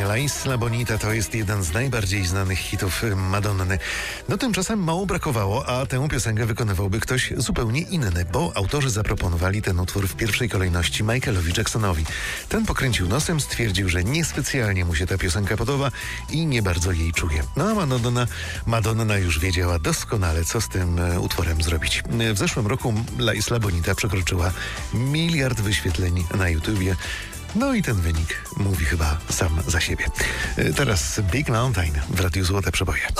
La Isla Bonita to jest jeden z najbardziej znanych hitów Madonny. No tymczasem mało brakowało, a tę piosenkę wykonywałby ktoś zupełnie inny, bo autorzy zaproponowali ten utwór w pierwszej kolejności Michaelowi Jacksonowi. Ten pokręcił nosem, stwierdził, że niespecjalnie mu się ta piosenka podoba i nie bardzo jej czuje. No a Madonna już wiedziała doskonale, co z tym utworem zrobić. W zeszłym roku La Isla Bonita przekroczyła 1 miliard wyświetleń na YouTubie. No i ten wynik mówi chyba sam za siebie. Teraz Big Mountain w Radiu Złote Przeboje.